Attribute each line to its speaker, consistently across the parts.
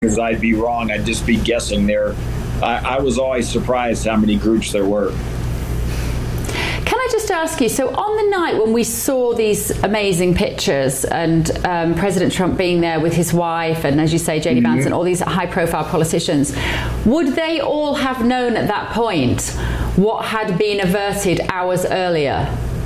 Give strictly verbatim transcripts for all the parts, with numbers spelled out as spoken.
Speaker 1: because I'd be wrong. I'd just be guessing there. I, I was always surprised how many groups there were.
Speaker 2: Can I just ask you, so on the night when we saw these amazing pictures and um, President Trump being there with his wife and, as you say, J D
Speaker 1: mm-hmm.
Speaker 2: Vance and all these high-profile politicians, would they all have known at that point what had been averted hours earlier?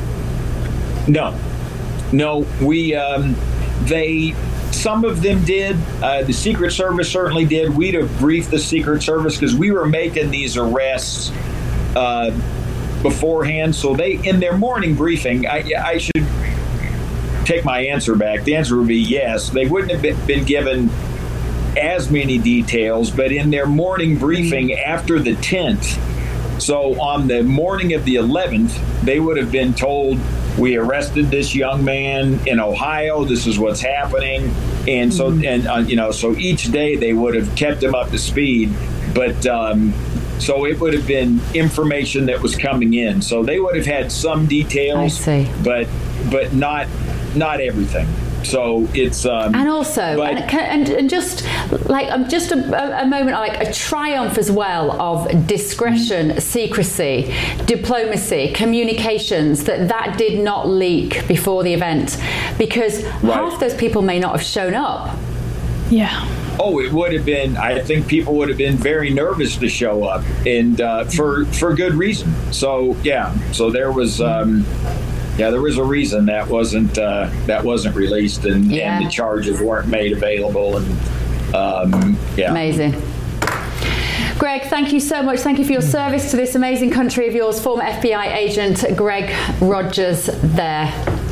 Speaker 1: No. No, we, um, they... Some of them did. Uh, the Secret Service certainly did. We'd have briefed the Secret Service because we were making these arrests uh, beforehand. So they, in their morning briefing, I, I should take my answer back. The answer would be yes. They wouldn't have been, been given as many details, but in their morning briefing after the tenth, so on the morning of the eleventh, they would have been told, we arrested this young man in Ohio. This is what's happening. And so, mm-hmm. and uh, you know, so each day they would have kept him up to speed. But um, so it would have been information that was coming in. So they would have had some details,
Speaker 2: I see.
Speaker 1: but but not not everything. So it's um,
Speaker 2: and also
Speaker 1: but,
Speaker 2: and, and and just like um, just a, a moment like a triumph as well of discretion, secrecy, diplomacy, communications, that that did not leak before the event, because
Speaker 1: right.
Speaker 2: half those people may not have shown up.
Speaker 3: Yeah.
Speaker 1: Oh, it would have been, I think people would have been very nervous to show up, and uh, for for good reason. So yeah, so there was um, yeah, there was a reason that wasn't uh, that wasn't released, and,
Speaker 2: yeah.
Speaker 1: and the charges weren't made available, and um, yeah,
Speaker 2: amazing. Greg, thank you so much. Thank you for your service to this amazing country of yours. Former F B I agent Greg Rogers there.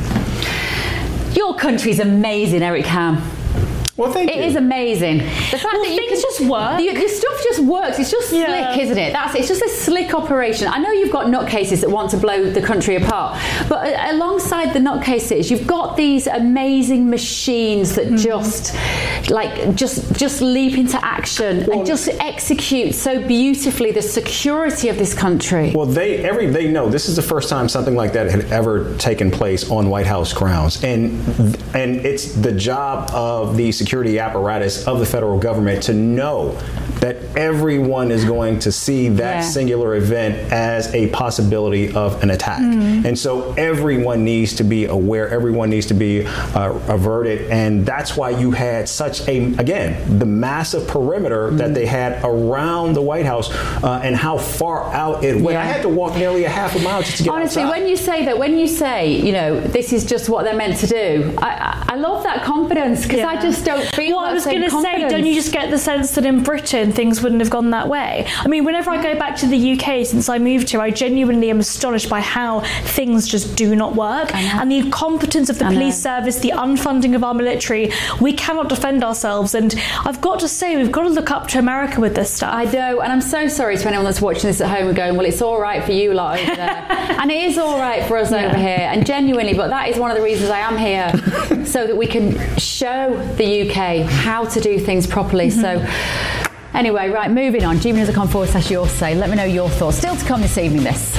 Speaker 2: Your country's amazing, Eric Ham.
Speaker 4: Well, thank
Speaker 2: it
Speaker 4: you.
Speaker 2: It is amazing. The fact
Speaker 3: well,
Speaker 2: that you
Speaker 3: things
Speaker 2: can,
Speaker 3: just work.
Speaker 2: The, the stuff just works. It's just
Speaker 3: yeah.
Speaker 2: slick, isn't it? That's it's just a slick operation. I know you've got nutcases that want to blow the country apart, but uh, alongside the nutcases, you've got these amazing machines that mm. just, like, just just leap into action well, and just execute so beautifully the security of this country.
Speaker 4: Well, they every they know this is the first time something like that had ever taken place on White House grounds, and and it's the job of the security apparatus of the federal government to know that everyone is going to see that yeah. singular event as a possibility of an attack. Mm. And so everyone needs to be aware, everyone needs to be uh, averted. And that's why you had such a, again, the massive perimeter mm. that they had around the White House uh, and how far out it went. Yeah. I had to walk nearly a half a mile just to get
Speaker 2: Honestly,
Speaker 4: outside.
Speaker 2: when you say that, when you say, you know, this is just what they're meant to do, I, I love that confidence, because yeah. I just don't feel
Speaker 3: well,
Speaker 2: that
Speaker 3: I was
Speaker 2: going to
Speaker 3: say, don't you just get the sense that in Britain things wouldn't have gone that way? I mean, whenever I go back to the U K since I moved here, I genuinely am astonished by how things just do not work, and the incompetence of the police service, the unfunding of our military. We cannot defend ourselves, and I've got to say, we've got to look up to America with this stuff.
Speaker 2: I do, and I'm so sorry to anyone that's watching this at home and going, well, it's all right for you lot over there. And it is all right for us yeah. over here, and genuinely, but that is one of the reasons I am here, so that we can show the U K how to do things properly. Mm-hmm. So anyway, right, moving on. G B news dot com forward slash your say. Let me know your thoughts. Still to come this evening, this.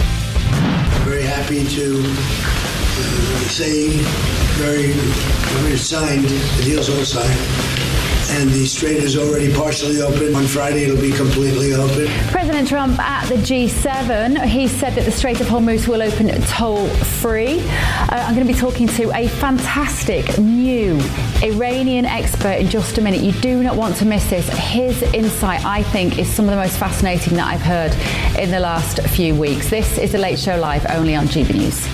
Speaker 5: Very happy to uh, say, very, very signed, the deal's all signed. And the strait is already partially open. On Friday, it'll be completely open.
Speaker 2: President Trump at the G seven, he said that the Strait of Hormuz will open toll-free. Uh, I'm going to be talking to a fantastic new Iranian expert in just a minute. You do not want to miss this. His insight, I think, is some of the most fascinating that I've heard in the last few weeks. This is The Late Show Live, only on G B News.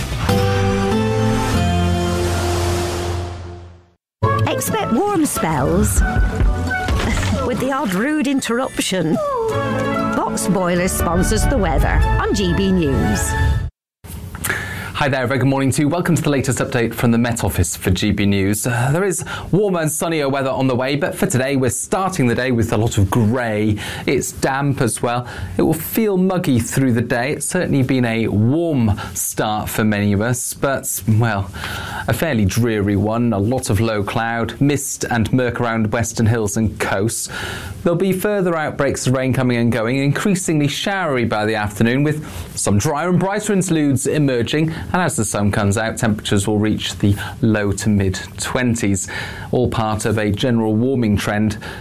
Speaker 6: Expect warm spells with the odd rude interruption. Box Boilers sponsors the weather on G B News.
Speaker 7: Hi there, very good morning to you. Welcome to the latest update from the Met Office for G B News. Uh, there is warmer and sunnier weather on the way, but for today we're starting the day with a lot of grey. It's damp as well. It will feel muggy through the day. It's certainly been a warm start for many of us, but, well, a fairly dreary one. A lot of low cloud, mist and murk around western hills and coasts. There'll be further outbreaks of rain coming and going, increasingly showery by the afternoon, with some drier and brighter interludes emerging, and as the sun comes out, temperatures will reach the low to mid twenties, all part of a general warming trend